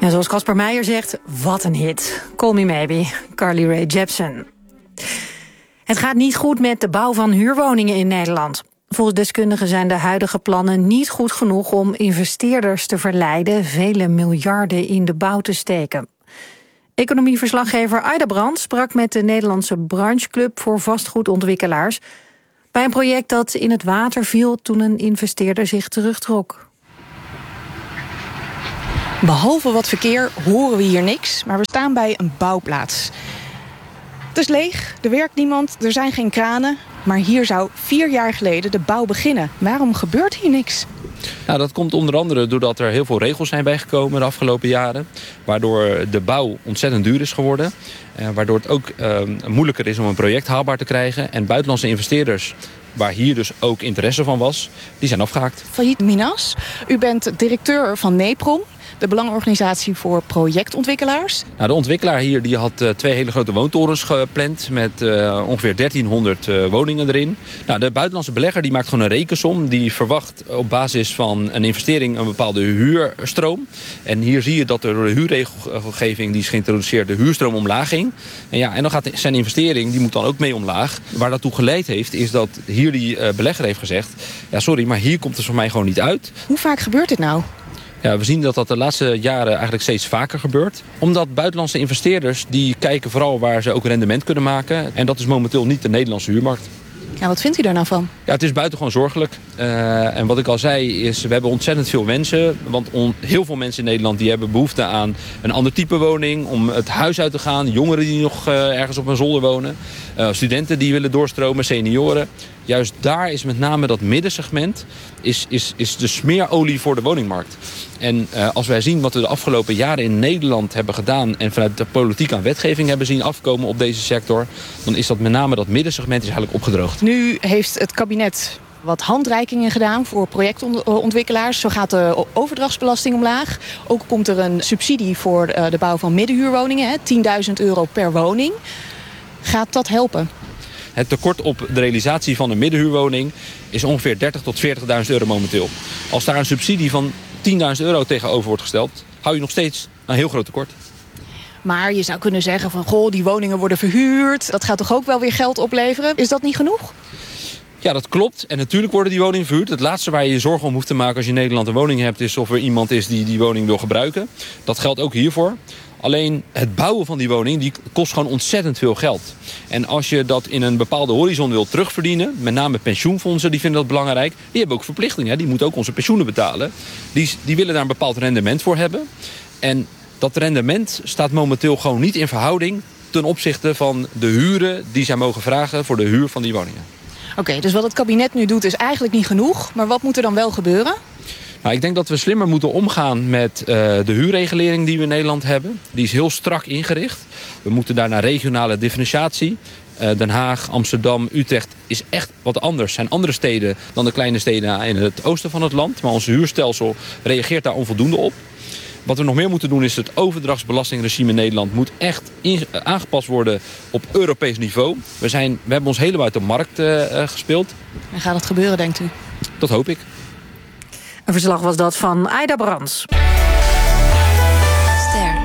En zoals Casper Meijer zegt, wat een hit. Call Me Maybe, Carly Rae Jepsen. Het gaat niet goed met de bouw van huurwoningen in Nederland. Volgens deskundigen zijn de huidige plannen niet goed genoeg om investeerders te verleiden vele miljarden in de bouw te steken. Economieverslaggever Aida Brand sprak met de Nederlandse brancheclub voor vastgoedontwikkelaars bij een project dat in het water viel toen een investeerder zich terugtrok. Behalve wat verkeer horen we hier niks, maar we staan bij een bouwplaats. Het is leeg, er werkt niemand, er zijn geen kranen. Maar hier zou 4 jaar geleden de bouw beginnen. Waarom gebeurt hier niks? Nou, dat komt onder andere doordat er heel veel regels zijn bijgekomen de afgelopen jaren. Waardoor de bouw ontzettend duur is geworden. Waardoor het ook moeilijker is om een project haalbaar te krijgen. En buitenlandse investeerders, waar hier dus ook interesse van was, die zijn afgehaakt. Failliet Minas, u bent directeur van NEPROM, de belangenorganisatie voor projectontwikkelaars. Nou, de ontwikkelaar hier die had 2 hele grote woontorens gepland met ongeveer 1300 woningen erin. Nou, de buitenlandse belegger die maakt gewoon een rekensom. Die verwacht op basis van een investering een bepaalde huurstroom. En hier zie je dat er door de huurregelgeving die is geïntroduceerd de huurstroom omlaag ging. En dan gaat zijn investering, die moet dan ook mee omlaag. Waar dat toe geleid heeft is dat hier die belegger heeft gezegd, ja sorry, maar hier komt het voor mij gewoon niet uit. Hoe vaak gebeurt dit nou? Ja, we zien dat dat de laatste jaren eigenlijk steeds vaker gebeurt. Omdat buitenlandse investeerders die kijken vooral waar ze ook rendement kunnen maken. En dat is momenteel niet de Nederlandse huurmarkt. Ja, wat vindt u daar nou van? Ja, het is buitengewoon zorgelijk. En wat ik al zei is, we hebben ontzettend veel wensen. Want heel veel mensen in Nederland die hebben behoefte aan een ander type woning. Om het huis uit te gaan. Jongeren die nog ergens op een zolder wonen. Studenten die willen doorstromen, senioren. Juist daar is met name dat middensegment is de smeerolie voor de woningmarkt. En als wij zien wat we de afgelopen jaren in Nederland hebben gedaan en vanuit de politiek aan wetgeving hebben zien afkomen op deze sector, dan is dat met name dat middensegment is eigenlijk opgedroogd. Nu heeft het kabinet wat handreikingen gedaan voor projectontwikkelaars. Zo gaat de overdrachtsbelasting omlaag. Ook komt er een subsidie voor de bouw van middenhuurwoningen, €10.000 per woning. Gaat dat helpen? Het tekort op de realisatie van een middenhuurwoning is ongeveer €30.000 tot €40.000 momenteel. Als daar een subsidie van €10.000 tegenover wordt gesteld, hou je nog steeds een heel groot tekort. Maar je zou kunnen zeggen van, goh, die woningen worden verhuurd. Dat gaat toch ook wel weer geld opleveren? Is dat niet genoeg? Ja, dat klopt. En natuurlijk worden die woningen verhuurd. Het laatste waar je je zorgen om hoeft te maken als je in Nederland een woning hebt, is of er iemand is die die woning wil gebruiken. Dat geldt ook hiervoor. Alleen het bouwen van die woning die kost gewoon ontzettend veel geld. En als je dat in een bepaalde horizon wilt terugverdienen, met name pensioenfondsen die vinden dat belangrijk. Die hebben ook verplichtingen, die moeten ook onze pensioenen betalen. Die willen daar een bepaald rendement voor hebben. En dat rendement staat momenteel gewoon niet in verhouding ten opzichte van de huren die zij mogen vragen voor de huur van die woningen. Oké, dus wat het kabinet nu doet is eigenlijk niet genoeg. Maar wat moet er dan wel gebeuren? Nou, ik denk dat we slimmer moeten omgaan met de huurregulering die we in Nederland hebben. Die is heel strak ingericht. We moeten daar naar regionale differentiatie. Den Haag, Amsterdam, Utrecht is echt wat anders. Zijn andere steden dan de kleine steden in het oosten van het land. Maar ons huurstelsel reageert daar onvoldoende op. Wat we nog meer moeten doen is het overdrachtsbelastingregime in Nederland moet echt aangepast worden op Europees niveau. We hebben ons helemaal uit de markt gespeeld. En gaat het gebeuren, denkt u? Dat hoop ik. Een verslag was dat van Aida Brands. Ster.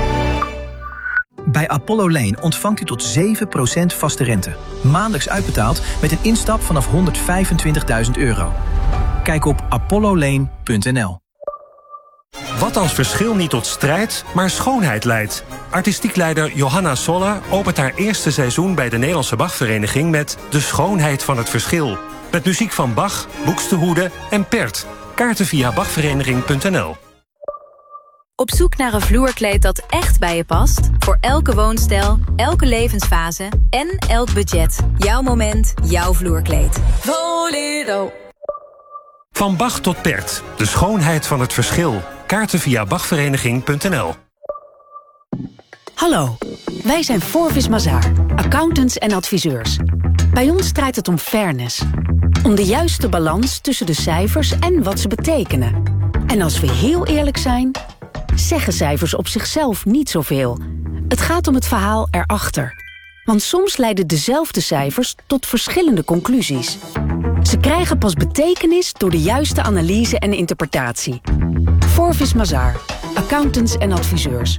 Bij Apollo Lane ontvangt u tot 7% vaste rente. Maandelijks uitbetaald met een instap vanaf €125.000. Kijk op apollolane.nl. Wat als verschil niet tot strijd, maar schoonheid leidt? Artistiek leider Johanna Soller opent haar eerste seizoen bij de Nederlandse Bachvereniging met De Schoonheid van het Verschil. Met muziek van Bach, Buxtehude en Pärt. Kaarten via bachvereniging.nl. Op zoek naar een vloerkleed dat echt bij je past? Voor elke woonstijl, elke levensfase en elk budget. Jouw moment, jouw vloerkleed. Voledo. Van Bach tot Pärt. De schoonheid van het verschil. Kaarten via bachvereniging.nl. Hallo, wij zijn Forvis Mazars, accountants en adviseurs. Bij ons draait het om fairness. Om de juiste balans tussen de cijfers en wat ze betekenen. En als we heel eerlijk zijn, zeggen cijfers op zichzelf niet zoveel. Het gaat om het verhaal erachter. Want soms leiden dezelfde cijfers tot verschillende conclusies. Ze krijgen pas betekenis door de juiste analyse en interpretatie. Forvis Mazars, accountants en adviseurs.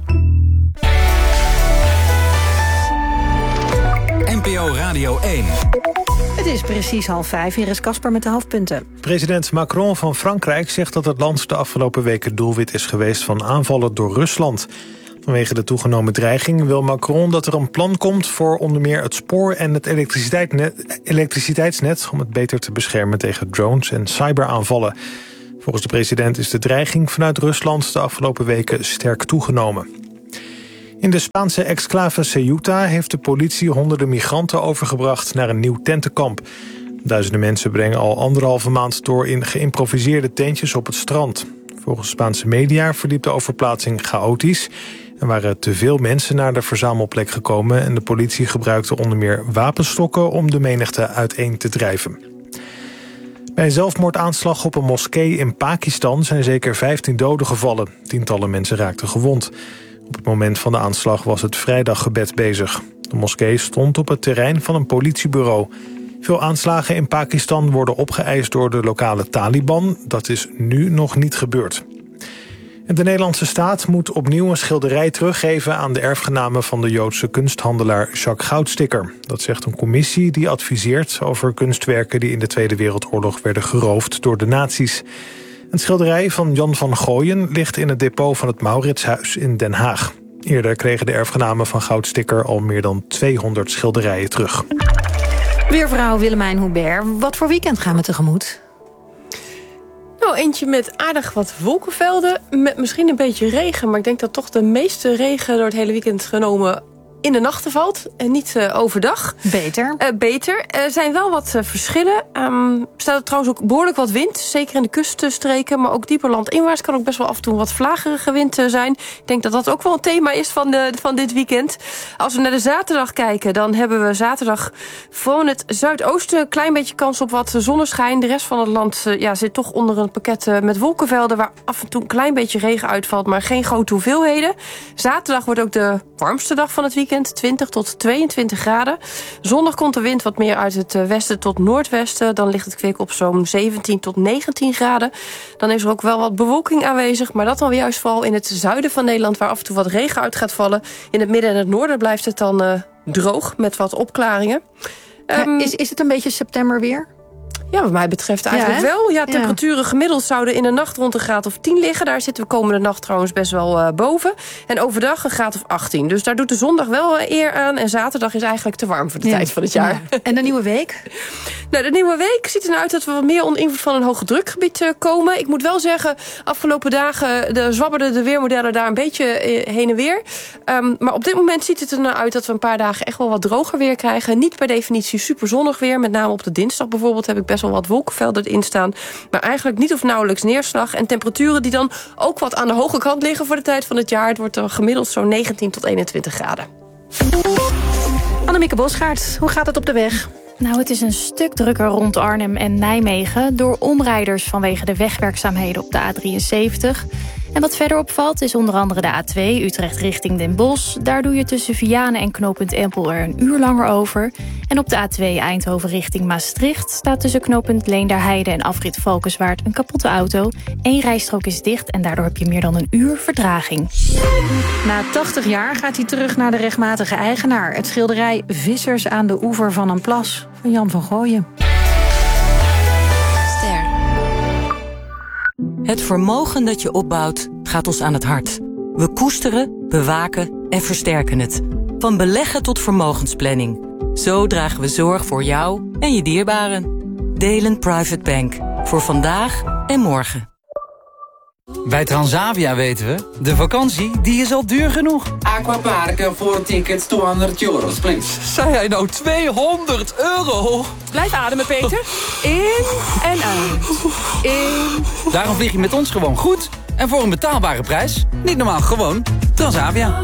NPO Radio 1. Het is precies 4:30. Hier is Casper met de hoofdpunten. President Macron van Frankrijk zegt dat het land de afgelopen weken doelwit is geweest van aanvallen door Rusland. Vanwege de toegenomen dreiging wil Macron dat er een plan komt voor onder meer het spoor en het elektriciteitsnet om het beter te beschermen tegen drones en cyberaanvallen. Volgens de president is de dreiging vanuit Rusland de afgelopen weken sterk toegenomen. In de Spaanse exclave Ceuta heeft de politie honderden migranten overgebracht naar een nieuw tentenkamp. Duizenden mensen brengen al 1,5 maand door in geïmproviseerde tentjes op het strand. Volgens Spaanse media verliep de overplaatsing chaotisch. Er waren te veel mensen naar de verzamelplek gekomen en de politie gebruikte onder meer wapenstokken om de menigte uiteen te drijven. Bij een zelfmoordaanslag op een moskee in Pakistan zijn zeker 15 doden gevallen. Tientallen mensen raakten gewond. Op het moment van de aanslag was het vrijdaggebed bezig. De moskee stond op het terrein van een politiebureau. Veel aanslagen in Pakistan worden opgeëist door de lokale Taliban. Dat is nu nog niet gebeurd. En de Nederlandse staat moet opnieuw een schilderij teruggeven aan de erfgenamen van de Joodse kunsthandelaar Jacques Goudsticker. Dat zegt een commissie die adviseert over kunstwerken die in de Tweede Wereldoorlog werden geroofd door de nazi's. Een schilderij van Jan van Gooyen ligt in het depot van het Mauritshuis in Den Haag. Eerder kregen de erfgenamen van Goudsticker al meer dan 200 schilderijen terug. Weervrouw Willemijn Hubert, wat voor weekend gaan we tegemoet? Nou, eentje met aardig wat wolkenvelden, met misschien een beetje regen. Maar ik denk dat toch de meeste regen door het hele weekend genomen in de nachten valt en niet overdag. Beter. Er zijn wel wat verschillen. Staat er trouwens ook behoorlijk wat wind. Zeker in de kuststreken, maar ook dieper landinwaarts kan ook best wel af en toe wat vlagerige wind zijn. Ik denk dat dat ook wel een thema is van dit weekend. Als we naar de zaterdag kijken, dan hebben we zaterdag vooral in het zuidoosten een klein beetje kans op wat zonneschijn. De rest van het land zit toch onder een pakket met wolkenvelden waar af en toe een klein beetje regen uitvalt, maar geen grote hoeveelheden. Zaterdag wordt ook de warmste dag van het weekend. 20 tot 22 graden. Zondag komt de wind wat meer uit het westen tot noordwesten. Dan ligt het kwik op zo'n 17 tot 19 graden. Dan is er ook wel wat bewolking aanwezig. Maar dat dan weer juist vooral in het zuiden van Nederland, waar af en toe wat regen uit gaat vallen. In het midden en het noorden blijft het dan droog met wat opklaringen. Is het een beetje september weer? Ja, wat mij betreft eigenlijk wel. Ja, temperaturen gemiddeld zouden in de nacht rond een graad of 10 liggen. Daar zitten we komende nacht trouwens best wel boven. En overdag een graad of 18. Dus daar doet de zondag wel eer aan. En zaterdag is eigenlijk te warm voor de tijd van het jaar. Ja. En de nieuwe week? Nou, de nieuwe week ziet eruit dat we wat meer onder invloed van een hoge drukgebied komen. Ik moet wel zeggen, afgelopen dagen zwabberden de weermodellen daar een beetje heen en weer. Maar op dit moment ziet het er nou uit dat we een paar dagen echt wel wat droger weer krijgen. Niet per definitie super zonnig weer. Met name op de dinsdag bijvoorbeeld heb ik best wel wat wolkenvelden erin staan. Maar eigenlijk niet of nauwelijks neerslag. En temperaturen die dan ook wat aan de hoge kant liggen voor de tijd van het jaar. Het wordt er gemiddeld zo'n 19 tot 21 graden. Annemieke Bosgaard, hoe gaat het op de weg? Nou, het is een stuk drukker rond Arnhem en Nijmegen door omrijders vanwege de wegwerkzaamheden op de A73. En wat verder opvalt is onder andere de A2 Utrecht richting Den Bosch. Daar doe je tussen Vianen en knooppunt Empel er een uur langer over. En op de A2 Eindhoven richting Maastricht staat tussen knooppunt Leenderheide en afrit Valkenswaard een kapotte auto. 1 rijstrook is dicht en daardoor heb je meer dan een uur vertraging. Na 80 jaar gaat hij terug naar de rechtmatige eigenaar. Het schilderij Vissers aan de oever van een plas van Jan van Gooyen. Het vermogen dat je opbouwt gaat ons aan het hart. We koesteren, bewaken en versterken het. Van beleggen tot vermogensplanning. Zo dragen we zorg voor jou en je dierbaren. Delen Private Bank. Voor vandaag en morgen. Bij Transavia weten we, de vakantie die is al duur genoeg. Aquaparken voor tickets €200, please. Zei jij nou €200? Blijf ademen, Peter. In en uit. In. Daarom vlieg je met ons gewoon goed. En voor een betaalbare prijs. Niet normaal, gewoon Transavia.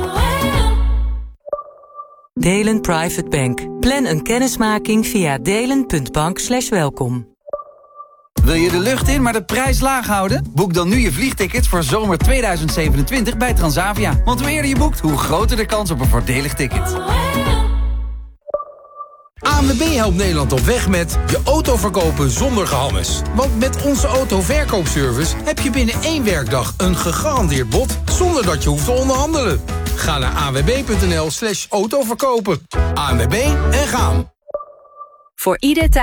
Delen Private Bank. Plan een kennismaking via delen.bank/welkom. Wil je de lucht in, maar de prijs laag houden? Boek dan nu je vliegtickets voor zomer 2027 bij Transavia. Want hoe eerder je boekt, hoe groter de kans op een voordelig ticket. ANWB helpt Nederland op weg met je auto verkopen zonder gehammes. Want met onze autoverkoopservice heb je binnen 1 werkdag een gegarandeerd bod zonder dat je hoeft te onderhandelen. Ga naar anwb.nl/autoverkopen. ANWB en gaan. Voor ieder